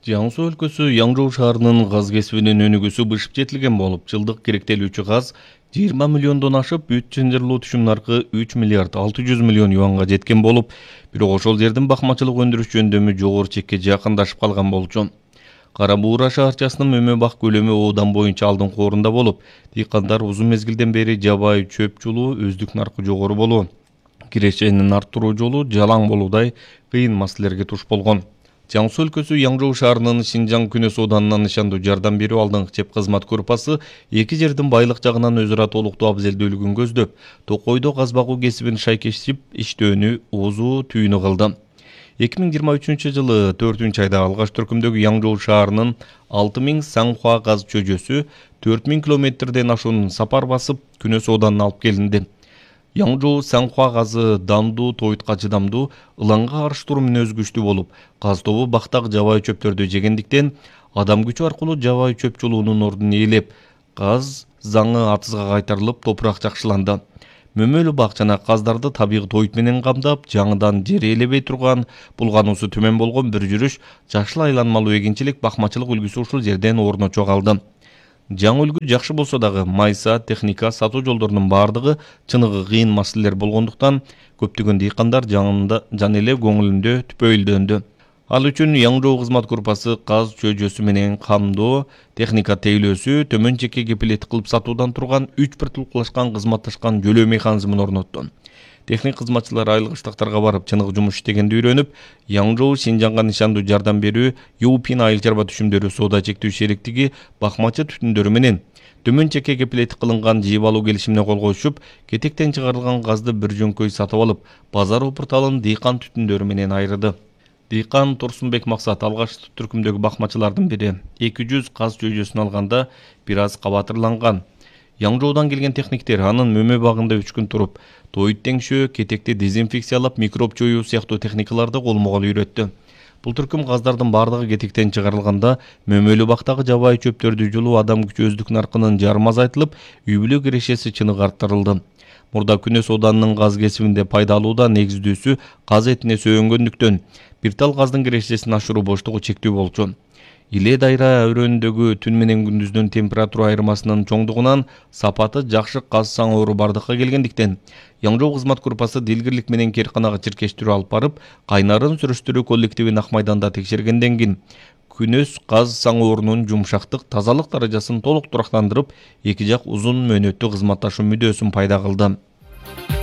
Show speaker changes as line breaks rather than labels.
Жаңы Суу өлкөсү Яңжоо шаарынын газ кесибинин өнүгүүсү бышып жетилген болуп, жылдык керектелүүчү газ 20 миллиондон ашып, бүт чынжырлуу түшүм наркы 3 миллиард 600 миллион юанга жеткен болуп, бирок ошол жердин бакмачылык өндүрүш жөндөмү жогору чекке жакындашып калган болчу. Кара Буура шаарчасынын мөмө бак көлөмү Оодан боюнча алдыңкы орунда болуп, дыйкандар узун мезгилден бери жабайы чөп чулуу өздүк наркы жогору болуу, кирешенин арттыруу жолу жалаң болуудай кыйын маселелерге туш болгон. Жаңы Суу өлкөсү Яңжоо шаарынын Шинжаң Күнөс Ооданынан ишандуу жардам берүү алдыңкы чеп кызмат группасы эки жердин байлык жагынан өз ара толуктуу абзелдүүлүгүн көздөп, Токойдо газ багуу кесибин шайкештип иштөөнү озу түйүнү кылды. 2023-жылы 4-айда алгаш түркүмдөгү Яңжоо шаарынын 6000 Саңхуа газ чөйжөсү 4000 километрден ашуун сапар басып Күнөс Ооданына алып келинди. Яңжоо Саңхуа газы дандуу, тойтка чыдамдуу, ылаңга каршы туруу мүнөз күчтүү болуп, газ тобу бактагы жабайы чөптөрдү жегендиктен, адам күчү аркылуу жабайы чөп чулуунун ордун ээлеп, газ заңы атызга кайтарылып, топурак жакшыланды. Мөмөлүү бак жана газдарды табигый тойт менен камдап, жаңыдан жер ээлебей турган, булгануусу төмөн болгон бир жүрүш жакшыл айланмалуу эгинчилик бакмачылык үлгүсү ушул жерден орночо калды. Жаңы үлгү жакшы болсо дагы майса, техника, сатуу жолдорунун бардыгы чыныгы кыйын маселелер болгондуктан көптөгөн дыйкандар жан эле көңүлүндө түпөйүлдөндү. Ал үчүн Яңжоо кызмат группасы газ чөйжөсү менен камдоо, техника тейлөөсү, төмөн чекке кепилеттик кылып сатуудан турган 3 биртилкулашкан кызматташкан жөлөө механизмин орнотту. Техник кызматчылар айылгы штаттарга барып чыныгы жумуш иштегенди үйрөнүп, Яңжоо Шинжаңга нишандуу жардам берүү Юпин айыл чарба түшүмдөрү соода чектөө шериктиги бакмачы түтүндөрү менен төмөн чекке кепилеттик кылынган жыйып алуу келишимине кол коюшуп, кетектен чыгарылган газды бир жөнкөй сатып алып, базар опурталын дыйкан түтүндөрү менен айырды. Дыйкан Турсунбек Максат алгаш түркүмдөгү бакмачылардын бири 200 газ чөйжөсүн алганда бир аз кабатырланган. Яңжоодан келген техниктер анын мөмө багында 3 күн туруп, тойт теңшөө, кетекти дезинфекциялап, микроб жоюу сыяктуу техникаларды колмо-кол үйрөттү. Бул түркүм газдардын бардыгы кетектен чыгарылганда, мөмөлүү бактагы жабайы чөптөрдү жулуу адам күчү өздүк наркынын жарым азайтылып, үй бүлө кирешеси чыныгы арттырылды. Мурда Күнөс Ооданынын газ кесибинде пайда алууда негиздүүсү газ этине сөөнгөндүктөн, бир тал газдын кирешесин ашыруу боштугу чектүү болчу. Иле дайра өрөөнүндөгү түн менен күндүздүн температура айырмасынын чоңдугунан сапаты жакшы газ саңоору бардыкка келгендиктен, Яңжоо кызмат группасы дилгирлик менен Керканага чиркештирүү алып барып, кайнарын сүрүштүрүү коллективин Ак майданда текшергенден кийин Күнөс газ саңоорунун жумшактык, тазалык даражасын толук турактандырып, эки жак узун мөөнөттүү кызматташуу мүдөөсүн пайда кылды.